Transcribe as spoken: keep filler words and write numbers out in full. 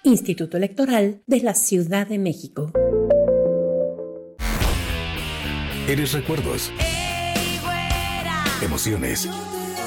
Instituto Electoral de la Ciudad de México. Eres recuerdos, emociones,